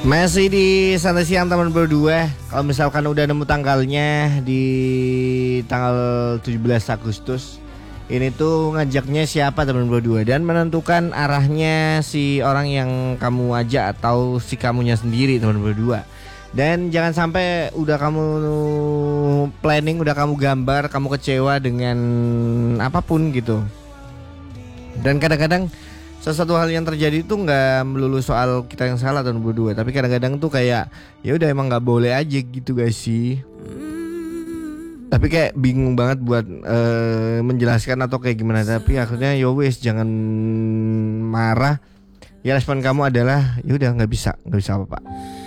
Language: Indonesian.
Masih di Santai Siang teman berdua. Kalau misalkan udah nemu tanggalnya di tanggal 17 Agustus, ini tuh ngajaknya siapa teman berdua dan menentukan arahnya si orang yang kamu ajak atau si kamunya sendiri teman berdua. Dan jangan sampai udah kamu planning, udah kamu gambar, kamu kecewa dengan apapun gitu. Dan kadang-kadang sesuatu hal yang terjadi itu nggak melulu soal kita yang salah atau berdua, tapi kadang-kadang tuh kayak ya udah emang nggak boleh aja gitu guys sih. Tapi kayak bingung banget buat menjelaskan atau kayak gimana. Tapi akhirnya ya wes jangan marah. Ya respon kamu adalah ya udah nggak bisa apa-apa.